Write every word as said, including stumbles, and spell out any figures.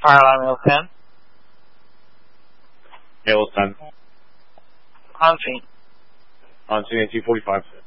Fire alarm L ten. L ten. On scene. On scene at two forty-five.